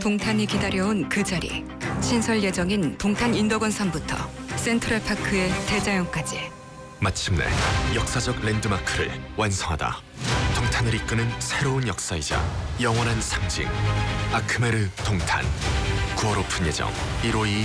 동탄이 기다려온 그 자리. 신설 예정인 동탄 인덕원섬부터 센트럴파크의 대자연까지. 마침내 역사적 랜드마크를 완성하다. 동탄을 이끄는 새로운 역사이자 영원한 상징. 아크메르 동탄. 9월 오픈 예정. 1호 2